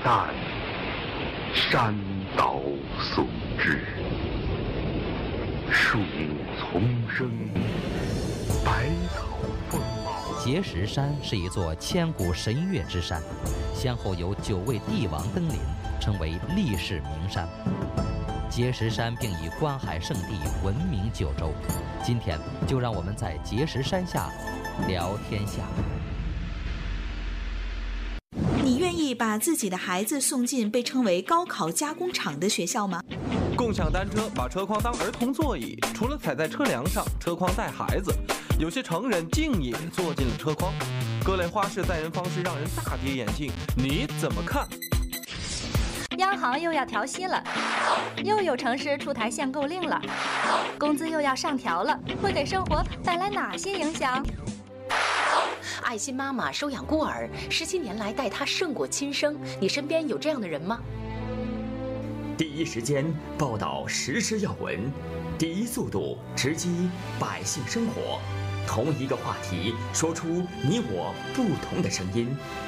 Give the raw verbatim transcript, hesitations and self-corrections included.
旦，山岛竦之，树木丛生，百草丰茂。 碣石山是一座千古神岳之山，先后有九位帝王登临，成为历世名山。碣石山并以观海圣地闻名九州。今天就让我们在碣石山下聊天下。 你愿意把自己的孩子送进被称为高考加工厂的学校吗？ 共享单车把车筐当儿童座椅，除了踩在车梁上，车筐带孩子。有些成人竟也坐进了车筐，各类花式载人方式让人大跌眼镜，你怎么看？ 央行又要调息了，又有城市出台限购令了，工资又要上调了，会给生活带来哪些影响？ 爱心妈妈收养孤儿，十七年来待他胜过亲生，你身边有这样的人吗？ 第一时间报道实时要闻，第一速度直击百姓生活，同一个话题，说出你我不同的声音。